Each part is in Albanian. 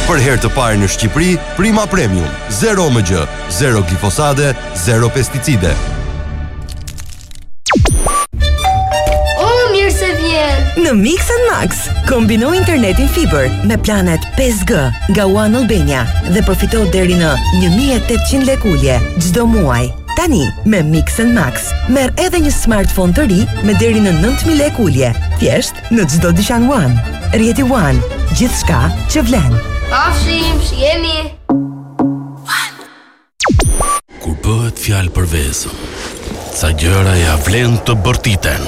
Për herë të parë në Shqipëri, Prima Premium, 0 OMG, 0 glifosate, 0 pesticide. Mirë se vjen. Në Mix & Max, kombino internetin fiber me planet 5G nga One Albania dhe përfito deri në 1.800 lek ulje çdo muaj. Tani, me Mix & Max, merr edhe një smartphone të ri me deri në 9.000 lek ulje. Thjesht në çdo dyqan One. Rjeti One, gjithçka që vlen. Pafshim, shihemi. Kur bëhet fjalë për vezën, ca gjëra ja vlen të bërtiten.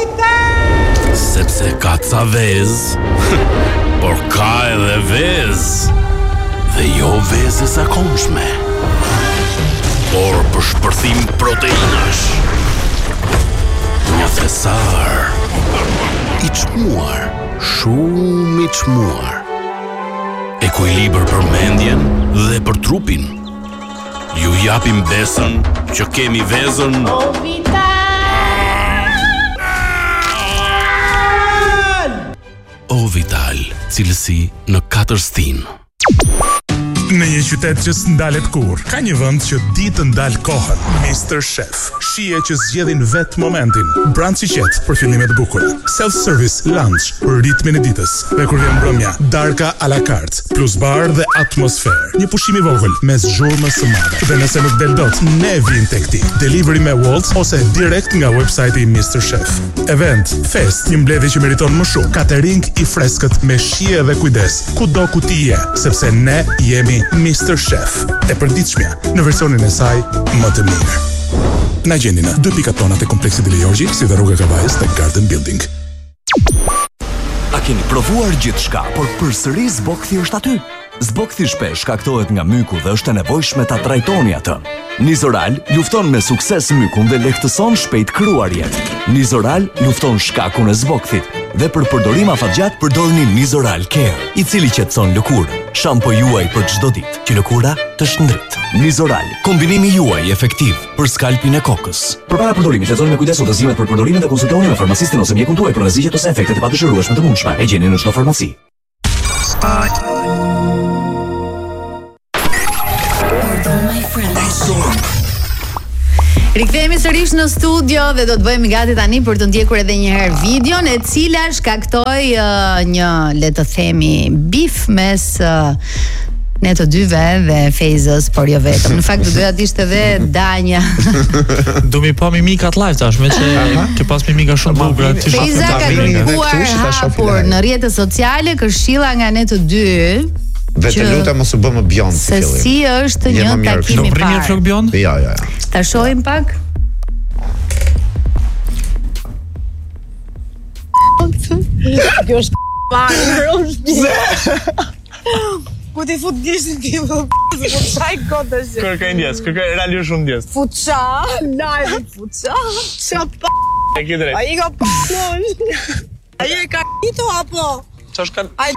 Sepse ka ca vezë, por ka edhe vezë. Dhe jo vezë e zakonshme, por për shpërthim proteinash. Një thesar i çmuar, shumë i çmuar. Ekuilibër për mendjen dhe për trupin. Ju japim besën që kemi vezën Ovital, cilësi në 4 stinë. Në një qytet që s'ndalet kur, ka një vend që di të ndal kohën. Mr. Chef, shije që zgjedhin vet momentin. Brunch i qetë për fillime të bukura. Self-service lunch për ritmin e ditës. Dhe kur vjen mbrëmja, darka à la carte, plus bar dhe atmosferë. Një pushim i vogël mes zhurmës së madhe. Dhe nëse nuk del dot, ne vim tek ti. Delivery me Wolt ose direkt nga websajti i Mr. Chef. Event, fest, një mbledhje që meriton më shumë. Catering i freskët me shije dhe kujdes. Kudo ku ti je, sepse ne jemi Mr. Chef, e përditshmja në versionin e saj më të mirë. Na gjeni në 2 pikat-tona të kompleksit Dili Jorgji, si dhe rruga Kavajës të Garden Building. A keni provuar gjithçka, por përsëri zbokthi është aty? Zbokthi shpesh shkaktohet nga myku dhe është e nevojshme ta trajtoni atë. Nizoral lufton me sukses mykun dhe lehtëson shpejt kryarjet. Nizoral lufton shkakun e zbokthit dhe për përdorim afatgjat përdorni Nizoral Care, i cili qetëson lëkurën. Shampo juaj për çdo ditë, që lëkura të shndrit. Nizoral, kombinimi juaj efektiv për skalpin e kokës. Përpara përdorimit, lexoni me kujdes udhëzimet për përdorimin dhe konsultoni me farmacistin ose mjekun tuaj për rrezikët ose efektet e padëshirueshme të mundshme. E gjeni në çdo farmaci. Rikthehemi sërish në studio dhe do të bëhemi gati tani për të ndjekur edhe një herë videon e cila shkaktoi një, le të themi, bif mes ne të dyve dhe Fejzës, por jo vetëm. Në fakt doja të ishte edhe Danja. Do mi pa mimikat live tash, me që ke pas mimika shumë bukur aty. Fejza ka kërkuar hapur në rrjetet sociale këshilla nga ne të dy. Dhe të lutem mos u bë më bjond si fillim. Se si është një takim i parë. Flok bjond? Ja. Ta shohim pak. Kjo është ku ti fut gishtin ti më po çaj kota se. Kërkoj ndjes, kërkoj realisht shumë ndjes. Fuça, live fuça. Çapa. E ke drejt. Ai ka Ai e ka ito apo? Ç'është kan? Ai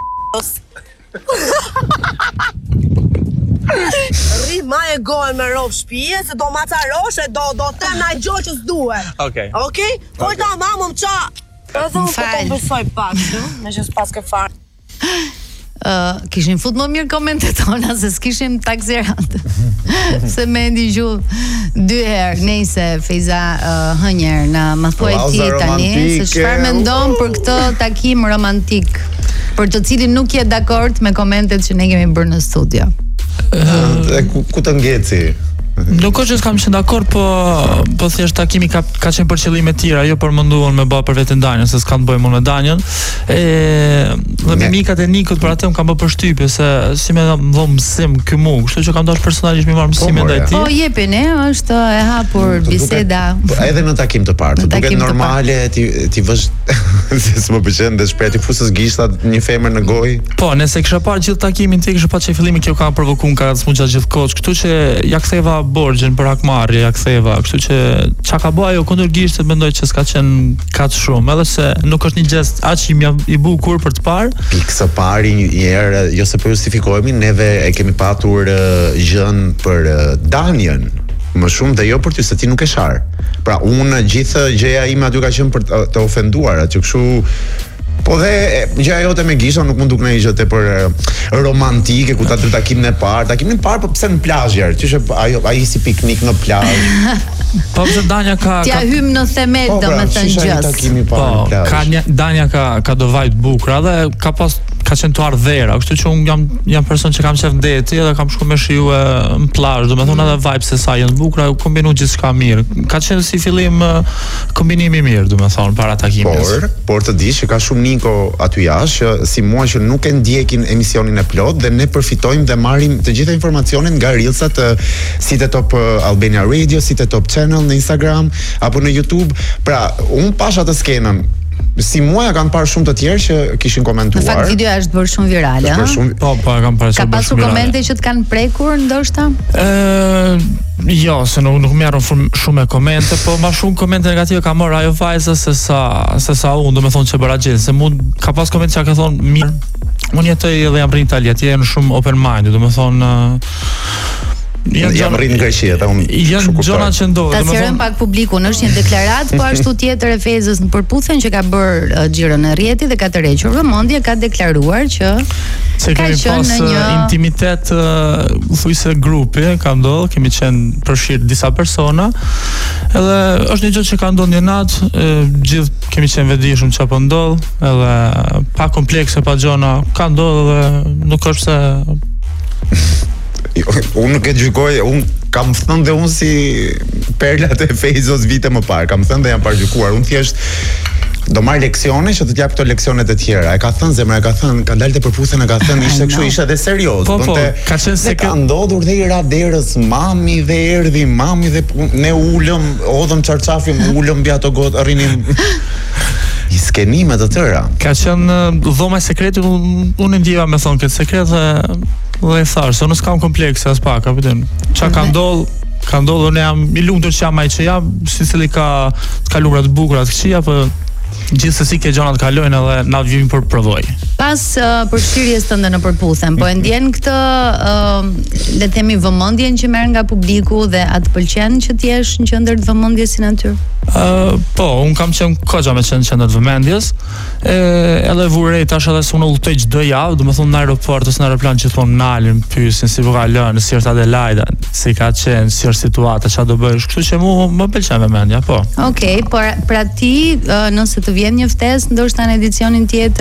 Rri ma e gojnë me rovë shpije, se do macarosh e do tem na i gjohë që s'duhet. Okej? Por ta mamëm qa e thonë po të besoj pak, me që s'pas ke farë. Kishin fut më mirë komentet tona se s'kishim taksirantë. Se me ndigju 2 herë, nejse Fejza hënjer na më thuaj ti tani se çfarë mendon për këtë takim romantik, për të cilin nuk je dakord me komentet që ne kemi bërë në studio. Ku të ngeci? Nuk është që s'kam qenë dakord, po thjesht takimi ka qenë për qëllime tjera, jo për munduan me bë për veten Danjën, se s'kam të bëj më me Danjën. Dhe mimikat e Nikut për atë më kam bë përshtypje se si më dha mësim ky mu, kështu që kam dashur personalisht më marr mësimin ndaj tij. Po jepeni, është e hapur biseda. Edhe në takim të parë, duket normale ti vësh se s'më pëlqen dhe shpejt i fusës gishtat një femër në gojë. Po, nëse kisha parë gjithë takimin ti kisha parë që fillimi kjo ka provokuar ka smuçja gjithkohë, kështu që ja ktheva borxhin për hakmarrje, ja ktheva, kështu që çka ka bëu ajo kundër gishtit mendoj që s'ka qenë kaq shumë, edhe se nuk është një gest aq i bukur për të parë. Pikë së pari një herë, jo se po justifikohemi, neve e kemi patur gjën për Danjën, më shumë dhe jo për ty se ti nuk e shar. Pra unë gjithë gjëja ime aty ka qenë për të ofenduar, atë kështu Po dhe gjëja jote me Gisha nuk mund duk në gjë tepër romantike, ku ta dy takimin e parë, po pse në plazh, që ai si piknik në plazh. Po pse Danja ka t'ja hym në themet, domethënë gjës. Po, Danja ka do vajt bukura dhe ka qenë të ardhera, kështu që unë jam person që kam qef ndeti edhe kam shku me shiu në plazh, domethënë edhe vibe se sa janë bukura, kombinu gjithçka mirë. Ka qenë si fillim kombinimi mirë, domethënë para takimit. Por të dish që ka shumë Niko aty jashtë, si mua që nuk e ndjekin emisionin e plot dhe ne përfitojmë dhe marrim të gjitha informacionet nga reelsat si te Top Albania Radio, si te Top Channel në Instagram apo në YouTube. Pra, unë pasha të skenën. Si mua ja kanë parë shumë të tjerë që kishin komentuar. Në fakt videoja është bërë shumë virale, ha? Po, kam parë. Ka pasur komente që të kanë prekur ndoshta? Jo, se nuk merrem shumë komente, po më shumë komente negative ka marrë ajo vajza se sa unë, domethënë që bëra gjë, se mund ka pas komente që ka thonë mirë. Unë jetoj dhe jam rrinë në Itali, atje janë shumë open minded, domethënë jam rrinë në Greqi, janë gjona që ndodhin. Ta sqarojmë pak publikun, është një deklaratë, po ashtu tjetër e Fezës në përputhjen që ka bërë xhirën e rrjetit dhe ka tërhequr vëmendje, ka deklaruar që ka qenë në një intimitet thujse grupi, ka ndodhur, kemi qenë përfshirë disa persona, edhe është një gjë që ka ndodhur një natë, gjithë kemi qenë vetëdijshëm çfarë po ndodh, edhe pa komplekse, pa gjona, ka ndodhur dhe nuk është se unë nuk e gjykoj, unë kam thënë dhe unë si perlat e Fejzos vite më parë, kam thënë dhe jam pargjykuar, unë thjesht do marr leksione që të t'jap këto leksionet e tjera. E ka thënë zemra, ka dalë te përputhjen, ka thënë ishte kështu, ishte edhe serioz. Po, ka qenë se ka ndodhur dhe i ra derës mami dhe erdhi mami dhe ne ulëm, odhëm çarçafim, ulëm mbi ato gotë, rrinim i skenime të tëra. Ka qenë dhoma e sekretit, unë ndjeva me thonë këtë sekret dhe e thash, se unë s'kam komplekse as pak, apo çka ka ndodhur, unë jam i lumtur që jam ai që jam, secili ka kaluara të bukura të këqija, po gjithsesi ke gjona të kalojnë edhe na vjen për provoj. Pas përfshirjes tënde në përputhjen, po e ndjen këtë le të themi vëmendjen që merr nga publiku dhe atë pëlqen që të jesh në qendër të vëmendjes si natyrë? Po, unë kam qenë koxha me qenë qendër të vëmendjes, edhe vurej tash edhe se unë udhëtoj çdo javë, domethënë në aeroport ose në aeroplan gjithmonë nalin, pyesin si po ka lënë, si është Adelaida, si ka qenë, si është situata, çfarë do bësh, kështu që mua më pëlqen vëmendja, po. Okej, por pra ti nëse të vjen një ftesë ndoshta në edicionin tjetër